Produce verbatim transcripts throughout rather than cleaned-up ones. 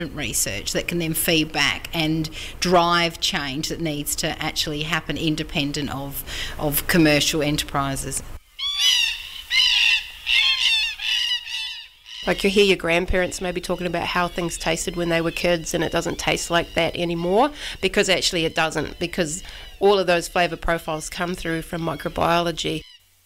research that can then feed back and drive change that needs to actually happen independent of, of commercial enterprises. Like you hear your grandparents maybe talking about how things tasted when they were kids, and it doesn't taste like that anymore, because actually it doesn't, because all of those flavour profiles come through from microbiology.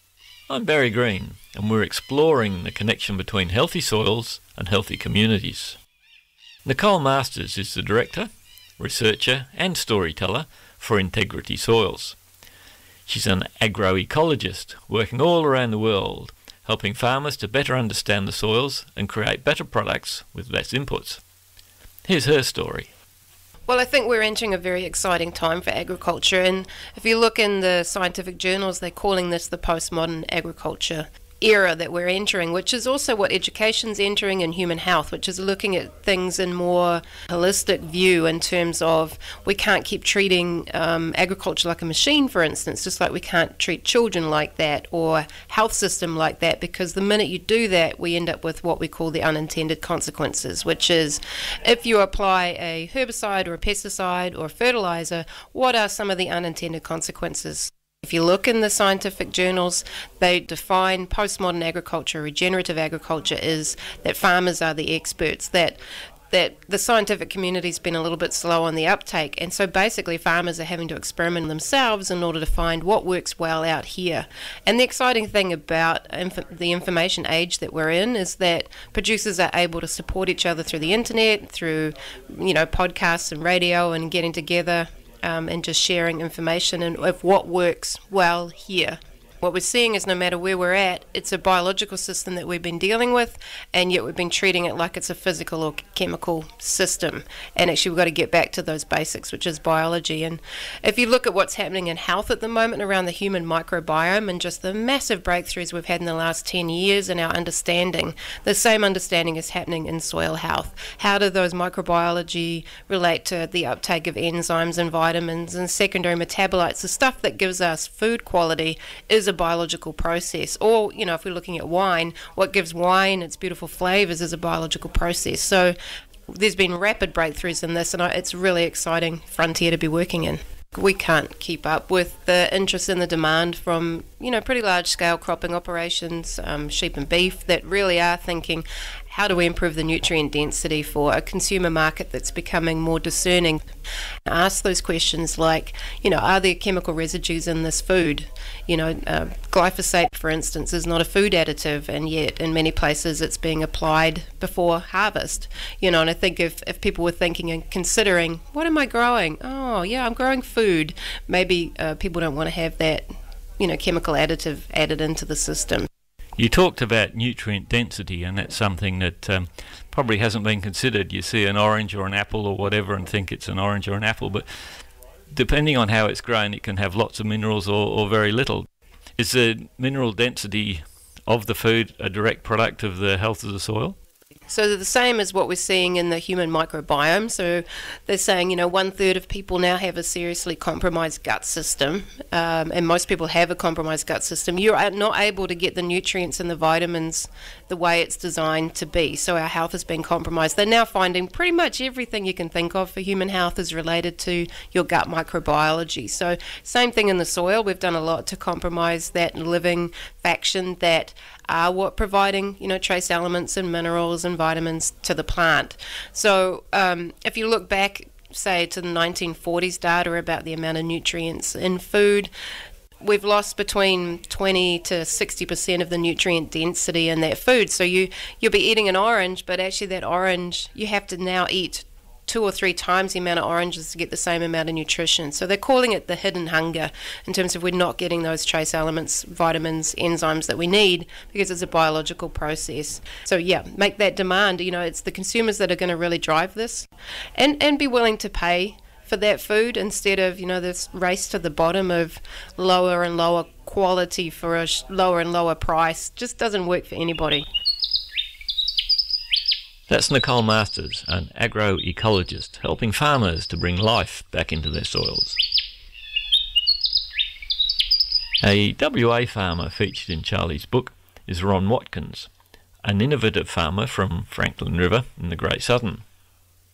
I'm Barry Green, and we're exploring the connection between healthy soils and healthy communities. Nicole Masters is the director, researcher and storyteller for Integrity Soils. She's an agroecologist working all around the world, helping farmers to better understand the soils and create better products with less inputs. Here's her story. Well, I think we're entering a very exciting time for agriculture, and if you look in the scientific journals, they're calling this the postmodern agriculture era that we're entering, which is also what education's entering in human health, which is looking at things in more holistic view in terms of we can't keep treating um, agriculture like a machine, for instance, just like we can't treat children like that or health system like that, because the minute you do that, we end up with what we call the unintended consequences, which is if you apply a herbicide or a pesticide or a fertilizer, what are some of the unintended consequences? If you look in the scientific journals, they define postmodern agriculture, regenerative agriculture, is that farmers are the experts, that that the scientific community's been a little bit slow on the uptake, and so basically farmers are having to experiment themselves in order to find what works well out here. And the exciting thing about inf- the information age that we're in is that producers are able to support each other through the internet, through, you know, podcasts and radio, and getting together Um, and just sharing information and of what works well here. What we're seeing is no matter where we're at, it's a biological system that we've been dealing with, and yet we've been treating it like it's a physical or chemical system. And actually we've got to get back to those basics, which is biology. And if you look at what's happening in health at the moment around the human microbiome and just the massive breakthroughs we've had in the last ten years in our understanding, the same understanding is happening in soil health. How do those microbiology relate to the uptake of enzymes and vitamins and secondary metabolites? The stuff that gives us food quality is a biological process. Or, you know, if we're looking at wine, what gives wine its beautiful flavors is a biological process. So there's been rapid breakthroughs in this, and it's a really exciting frontier to be working in. We can't keep up with the interest and the demand from, you know, pretty large scale cropping operations, um, sheep and beef, that really are thinking, how do we improve the nutrient density for a consumer market that's becoming more discerning? Ask those questions like, you know, are there chemical residues in this food? You know, uh, glyphosate, for instance, is not a food additive, and yet in many places it's being applied before harvest. You know, and I think if, if people were thinking and considering, what am I growing? Oh, yeah, I'm growing food. Maybe uh, people don't want to have that, you know, chemical additive added into the system. You talked about nutrient density, and that's something that um, probably hasn't been considered. You see an orange or an apple or whatever and think it's an orange or an apple, but depending on how it's grown, it can have lots of minerals or, or very little. Is the mineral density of the food a direct product of the health of the soil? So they're the same as what we're seeing in the human microbiome. So they're saying, you know, one third of people now have a seriously compromised gut system, um, and most people have a compromised gut system. You're not able to get the nutrients and the vitamins the way it's designed to be. So our health has been compromised. They're now finding pretty much everything you can think of for human health is related to your gut microbiology. So same thing in the soil. We've done a lot to compromise that living faction that are what providing, you know, trace elements and minerals and vitamins to the plant. So um, if you look back, say, to the nineteen forties data about the amount of nutrients in food, we've lost between twenty to sixty percent of the nutrient density in that food. So you, you'll be eating an orange, but actually that orange, you have to now eat two or three times the amount of oranges to get the same amount of nutrition. So they're calling it the hidden hunger in terms of we're not getting those trace elements, vitamins, enzymes that we need because it's a biological process. So yeah, make that demand. You know, it's the consumers that are going to really drive this, and, and be willing to pay for that food instead of, you know, this race to the bottom of lower and lower quality for a lower and lower price. Just doesn't work for anybody. That's Nicole Masters, an agroecologist, helping farmers to bring life back into their soils. A W A farmer featured in Charlie's book is Ron Watkins, an innovative farmer from Franklin River in the Great Southern.